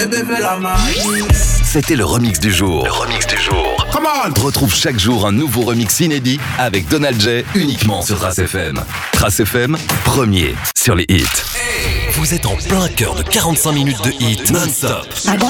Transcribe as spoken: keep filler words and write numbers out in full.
C'était le remix du jour. Le remix du jour. Come on. Retrouve chaque jour un nouveau remix inédit avec Donald J uniquement sur Trace F M. Trace F M, premier sur les hits. Vous êtes en plein cœur de quarante-cinq minutes de hits non-stop.